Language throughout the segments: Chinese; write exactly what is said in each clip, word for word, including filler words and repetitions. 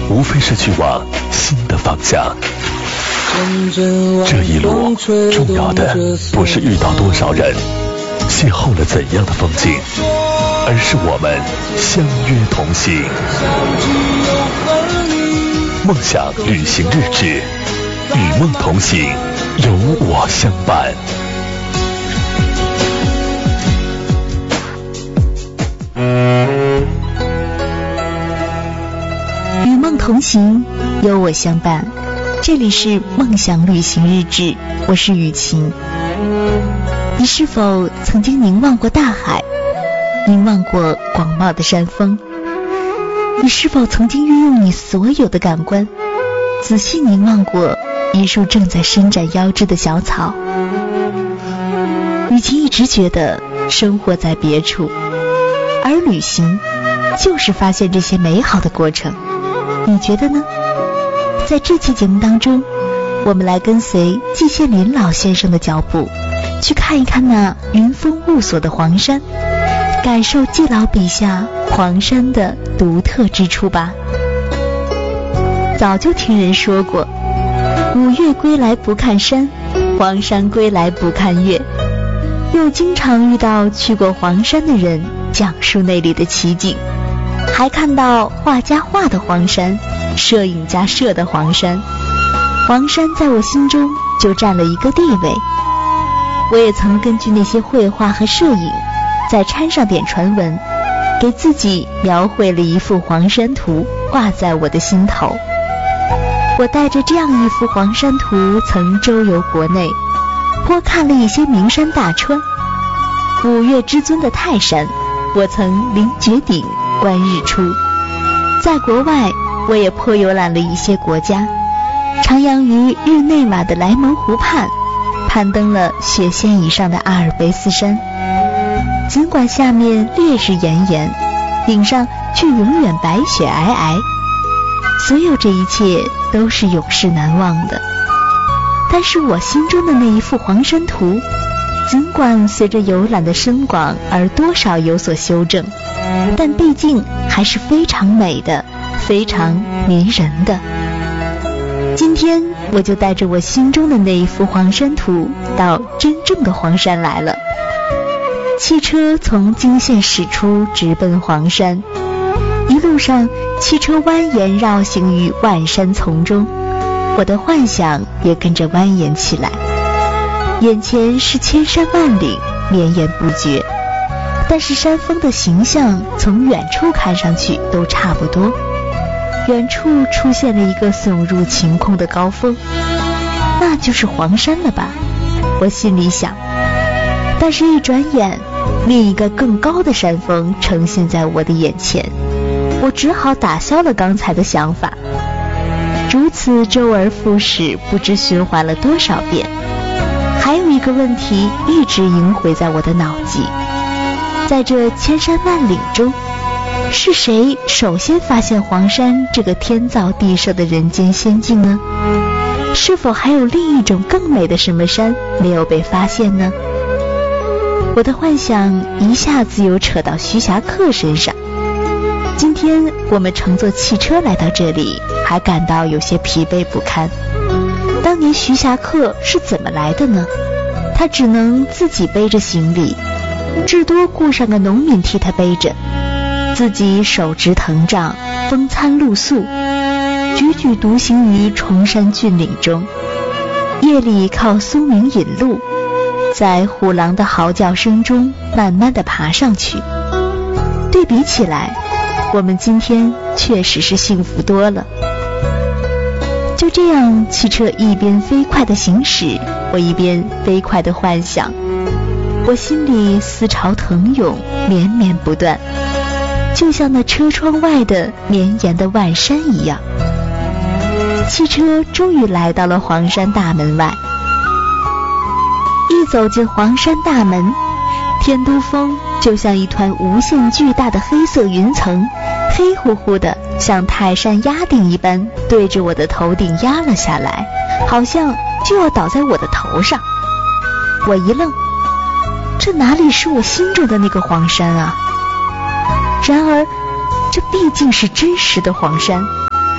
无非是去往新的方向。这一路重要的不是遇到多少人，邂逅了怎样的风景，而是我们相约同行。梦想旅行日志，与梦同行，有我相伴。 与梦同行，有我相伴。这里是梦想旅行日志，我是雨晴。你是否曾经凝望过大海，凝望过广袤的山峰？你是否曾经运用你所有的感官，仔细凝望过一束正在伸展腰肢的小草？雨晴一直觉得生活在别处，而旅行就是发现这些美好的过程。你觉得呢？在这期节目当中，我们来跟随季羡林老先生的脚步，去看一看那云峰雾锁的黄山，感受季老笔下黄山的独特之处吧。早就听人说过，五岳归来不看山，黄山归来不看月。又经常遇到去过黄山的人讲述那里的奇景，还看到画家画的黄山，摄影家摄的黄山。黄山在我心中就占了一个地位。我也曾根据那些绘画和摄影，再掺上点传闻，给自己描绘了一幅黄山图，挂在我的心头。我带着这样一幅黄山图，曾周游国内，颇看了一些名山大川。五岳之尊的泰山，我曾临绝顶观日出。在国外，我也颇游览了一些国家，徜徉于日内瓦的莱蒙湖畔，攀登了雪线以上的阿尔卑斯山。尽管下面烈日炎炎，顶上却永远白雪皑皑。所有这一切都是永世难忘的。但是我心中的那一幅黄山图，尽管随着游览的深广而多少有所修正，但毕竟还是非常美的，非常迷人的。今天我就带着我心中的那一幅黄山图，到真正的黄山来了。汽车从泾县驶出，直奔黄山。一路上，汽车蜿蜒绕行于万山丛中，我的幻想也跟着蜿蜒起来。眼前是千山万岭，绵延不绝，但是山峰的形象从远处看上去都差不多。远处出现了一个耸入晴空的高峰，那就是黄山了吧？我心里想。但是一转眼，另一个更高的山峰呈现在我的眼前，我只好打消了刚才的想法。如此周而复始，不知循环了多少遍。还有一个问题一直萦回在我的脑际，在这千山万岭中，是谁首先发现黄山这个天造地设的人间仙境呢？是否还有另一种更美的什么山没有被发现呢？我的幻想一下子又扯到徐霞客身上。今天我们乘坐汽车来到这里，还感到有些疲惫不堪。当年徐霞客是怎么来的呢？他只能自己背着行李，至多雇上个农民替他背着，自己手执藤杖，风餐露宿，踽踽独行于崇山峻岭中。夜里靠松明引路，在虎狼的嚎叫声中慢慢地爬上去。对比起来，我们今天确实是幸福多了。就这样，汽车一边飞快地行驶，我一边飞快地幻想。我心里思潮腾涌，连绵不断，就像那车窗外的绵延的万山一样。汽车终于来到了黄山大门外。一走进黄山大门，天都峰就像一团无限巨大的黑色云层，黑乎乎的，像泰山压顶一般，对着我的头顶压了下来，好像就要倒在我的头上。我一愣，这哪里是我心中的那个黄山啊？然而，这毕竟是真实的黄山。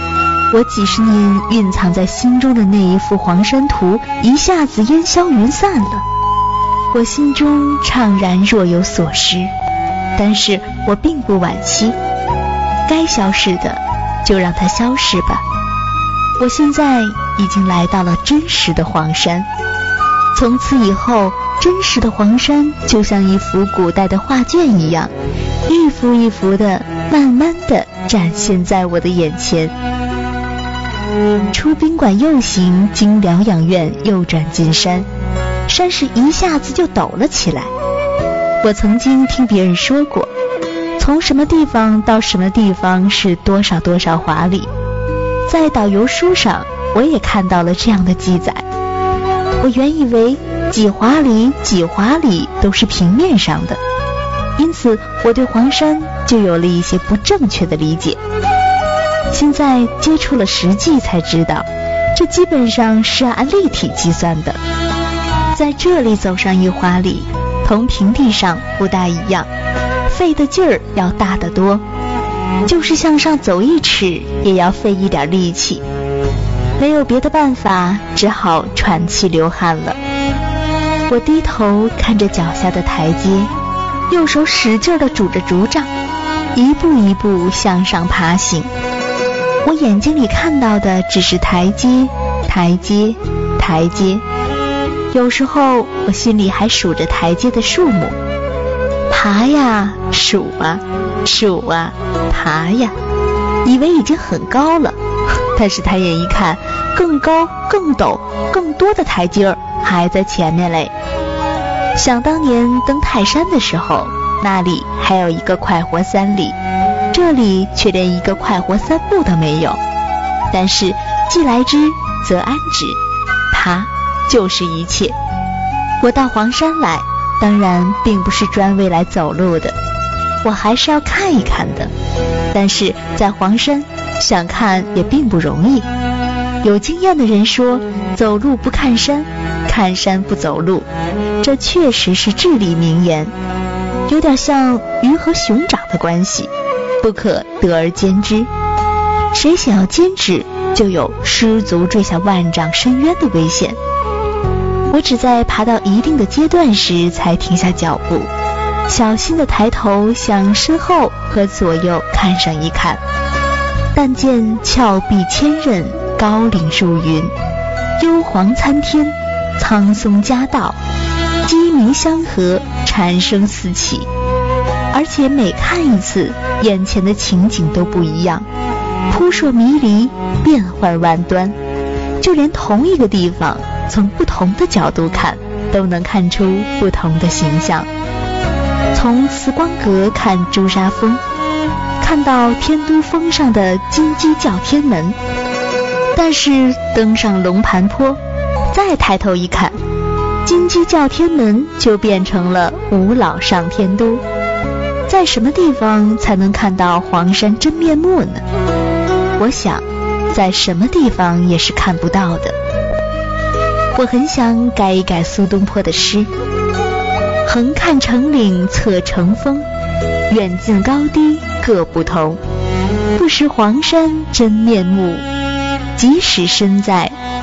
我几十年蕴藏在心中的那一幅黄山图一下子烟消云散了。我心中怅然若有所失，但是我并不惋惜，该消逝的就让它消逝吧。我现在已经来到了真实的黄山，从此以后，真实的黄山就像一幅古代的画卷一样，一幅一幅的慢慢的展现在我的眼前。出宾馆右行，经疗养院右转进山，山势一下子就陡了起来。我曾经听别人说过，从什么地方到什么地方是多少多少华里，在导游书上我也看到了这样的记载。我原以为几华里几华里都是平面上的，因此我对黄山就有了一些不正确的理解。现在接触了实际才知道，这基本上是按立体计算的。在这里走上一华里，同平地上不大一样，费的劲儿要大得多，就是向上走一尺也要费一点力气。没有别的办法，只好喘气流汗了。我低头看着脚下的台阶，右手使劲地拄着竹杖，一步一步向上爬行。我眼睛里看到的只是台阶，台阶，台阶。有时候我心里还数着台阶的数目，爬呀，数啊，数啊，爬呀，以为已经很高了。但是抬眼一看，更高、更陡、更多的台阶儿还在前面嘞。想当年登泰山的时候，那里还有一个快活三里，这里却连一个快活三步都没有。但是既来之则安之，爬就是一切。我到黄山来，当然并不是专为来走路的，我还是要看一看的。但是在黄山想看也并不容易。有经验的人说，走路不看山，看山不走路，这确实是至理名言，有点像鱼和熊掌的关系，不可得而兼之。谁想要坚持，就有失足坠下万丈深渊的危险。我只在爬到一定的阶段时才停下脚步，小心地抬头向身后和左右看上一看，但见峭壁千仞，高岭入云，幽篁参天，苍松夹道，鸡鸣相和，蝉声四起。而且每看一次，眼前的情景都不一样，扑朔迷离，变幻万端。就连同一个地方，从不同的角度看，都能看出不同的形象。从慈光阁看朱砂峰，看到天都峰上的金鸡叫天门，但是登上龙盘坡，再抬头一看，金鸡叫天门就变成了五老上天都。在什么地方才能看到黄山真面目呢？我想在什么地方也是看不到的。我很想改一改苏东坡的诗，横看成岭侧成峰，远近高低各不同，不识黄山真面目，即使身在